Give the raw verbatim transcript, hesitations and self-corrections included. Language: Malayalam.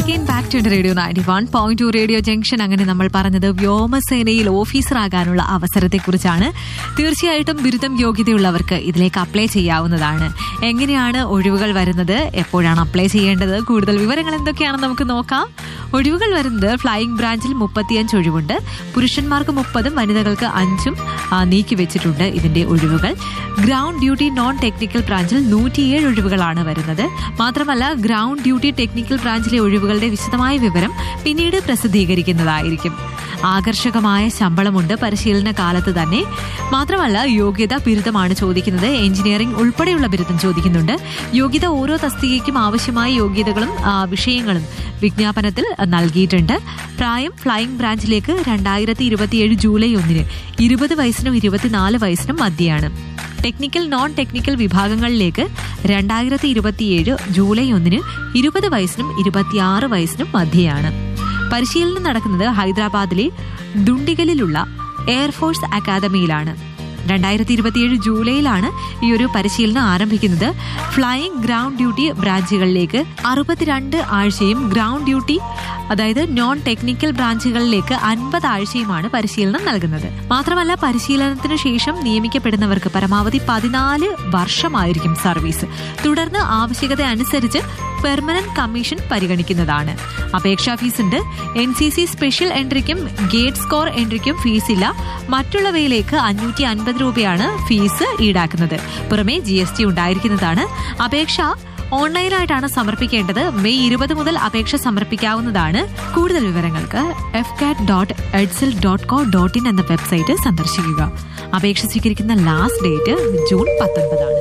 again back to radio ninety-one point two radio junction. അങ്ങനെ നമ്മൾ പറഞ്ഞത് വ്യോമസേനയിൽ ഓഫീസറാകാനുള്ള അവസരത്തെക്കുറിച്ചാണ്. തീർച്ചയായിട്ടും ബിരുദം യോഗ്യതയുള്ളവർക്ക് ഇതിലേക്ക് അപ്ലൈ ചെയ്യാവുന്നതാണ്. എങ്ങനെയാണ് ഒഴിവുകൾ വരുന്നത്, എപ്പോഴാണ് അപ്ലൈ ചെയ്യേണ്ടത്, കൂടുതൽ വിവരങ്ങൾ എന്തൊക്കെയാണെന്ന് നമുക്ക് നോക്കാം. ഒഴിവുകൾ വരുന്നത് ഫ്ലൈയിങ് ബ്രാഞ്ചിൽ മുപ്പത്തിയഞ്ച് ഒഴിവുണ്ട്. പുരുഷന്മാർക്ക് മുപ്പതും വനിതകൾക്ക് അഞ്ചും നീക്കി വെച്ചിട്ടുണ്ട് ഇതിന്റെ ഒഴിവുകൾ. ഗ്രൗണ്ട് ഡ്യൂട്ടി നോൺ ടെക്നിക്കൽ ബ്രാഞ്ചിൽ നൂറ്റിയേഴ് ഒഴിവുകളാണ് വരുന്നത്. മാത്രമല്ല ഗ്രൗണ്ട് ഡ്യൂട്ടി ടെക്നിക്കൽ ബ്രാഞ്ചിലെ ഒഴിവുകളുടെ വിശദമായ വിവരം പിന്നീട് പ്രസിദ്ധീകരിക്കുന്നതായിരിക്കും. ആകർഷകമായ ശമ്പളമുണ്ട് പരിശീലന കാലത്ത് തന്നെ. മാത്രമല്ല യോഗ്യത ബിരുദമാണ് ചോദിക്കുന്നത്. എഞ്ചിനീയറിംഗ് ഉൾപ്പെടെയുള്ള ബിരുദം ചോദിക്കുന്നുണ്ട്. യോഗ്യത ഓരോ തസ്തികയ്ക്കും ആവശ്യമായ യോഗ്യതകളും വിഷയങ്ങളും വിജ്ഞാപനത്തിൽ നൽകിയിട്ടുണ്ട്. പ്രായം ഫ്ലൈയിങ് ബ്രാഞ്ചിലേക്ക് രണ്ടായിരത്തി ഇരുപത്തിയേഴ് ജൂലൈ ഒന്നിന് ഇരുപത് വയസ്സിനും ഇരുപത്തിനാല് വയസ്സിനും മധ്യയാണ്. ടെക്നിക്കൽ നോൺ ടെക്നിക്കൽ വിഭാഗങ്ങളിലേക്ക് രണ്ടായിരത്തി ഇരുപത്തിയേഴ് ജൂലൈ ഒന്നിന് ഇരുപത് വയസ്സിനും ഇരുപത്തിയാറ് വയസ്സിനും മധ്യയാണ്. പരിശീലനം നടക്കുന്നത് ഹൈദരാബാദിലെ ദുണ്ടിഗലിലുള്ള എയർഫോഴ്സ് അക്കാദമിയിലാണ്. രണ്ടായിരത്തി ഇരുപത്തിയേഴ് ജൂലൈയിലാണ് ഈ ഒരു പരിശീലനം ആരംഭിക്കുന്നത്. ഫ്ലൈയിങ് ഗ്രൗണ്ട് ഡ്യൂട്ടി ബ്രാഞ്ചുകളിലേക്ക് അറുപത്തിരണ്ട് ആഴ്ചയും ഗ്രൗണ്ട് ഡ്യൂട്ടി അതായത് നോൺ ടെക്നിക്കൽ ബ്രാഞ്ചുകളിലേക്ക് അൻപത് ആഴ്ചയുമാണ് പരിശീലനം നൽകുന്നത്. മാത്രമല്ല പരിശീലനത്തിന് ശേഷം നിയമിക്കപ്പെടുന്നവർക്ക് പരമാവധി പതിനാല് വർഷമായിരിക്കും സർവീസ്. തുടർന്ന് ആവശ്യകത അനുസരിച്ച് പെർമനന്റ് കമ്മീഷൻ പരിഗണിക്കുന്നതാണ്. അപേക്ഷാ ഫീസ് ഉണ്ട്. N C C special എൻട്രിക്കും gate score എൻട്രിക്കും ഫീസില്ല. മറ്റുള്ളവയിലേക്ക് അഞ്ഞൂറ്റി അൻപത് രൂപയാണ് ഫീസ് ഈടാക്കുന്നത്. പുറമെ ജി എസ് ടി ഉണ്ടായിരിക്കുന്നതാണ്. അപേക്ഷ ഓൺലൈനായിട്ടാണ് സമർപ്പിക്കേണ്ടത്. മെയ് ഇരുപത് മുതൽ അപേക്ഷ സമർപ്പിക്കാവുന്നതാണ്. കൂടുതൽ വിവരങ്ങൾക്ക് എഫ് കാറ്റ് dot എഡ്സിൽ dot co dot in എന്ന വെബ്സൈറ്റ് സന്ദർശിക്കുക. അപേക്ഷ സ്വീകരിക്കുന്ന ലാസ്റ്റ് ഡേറ്റ് ജൂൺ പത്തൊൻപതാണ്.